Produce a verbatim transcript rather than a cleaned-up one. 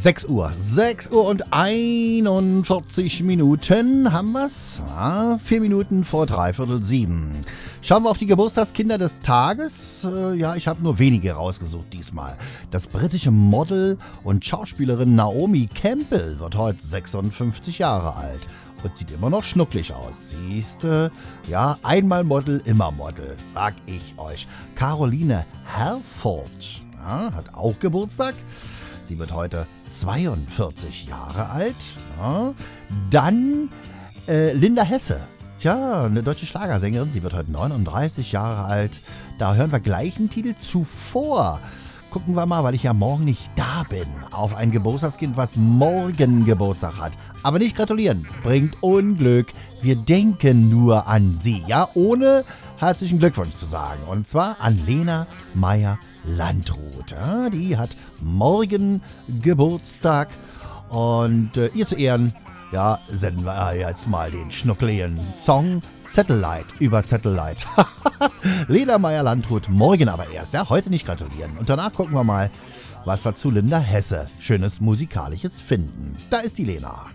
sechs Uhr. sechs Uhr und einundvierzig Minuten haben wir's. Ja, vier Minuten vor dreiviertel sieben. Schauen wir auf die Geburtstagskinder des Tages. Äh, ja, ich habe nur wenige rausgesucht diesmal. Das britische Model und Schauspielerin Naomi Campbell wird heute sechsundfünfzig Jahre alt. Und sieht immer noch schnucklig aus. Sie ist, äh, ja, einmal Model, immer Model, sag ich euch. Caroline Herford, ja, hat auch Geburtstag. Sie wird heute zweiundvierzig Jahre alt. Ja. Dann äh, Linda Hesse. Tja, eine deutsche Schlagersängerin. Sie wird heute neununddreißig Jahre alt. Da hören wir gleich einen Titel zuvor. Gucken wir mal, weil ich ja morgen nicht da bin, auf ein Geburtstagskind, was morgen Geburtstag hat. Aber nicht gratulieren, bringt Unglück. Wir denken nur an sie, ja, ohne herzlichen Glückwunsch zu sagen. Und zwar an Lena Meyer-Landrut. Ja, die hat morgen Geburtstag. Und äh, ihr zu Ehren, ja, senden wir jetzt mal den schnuckligen Song Satellite über Satellite. Lena Meyer-Landrut, morgen aber erst, ja, heute nicht gratulieren. Und danach gucken wir mal, was wir zu Linda Hesse Schönes Musikalisches finden. Da ist die Lena.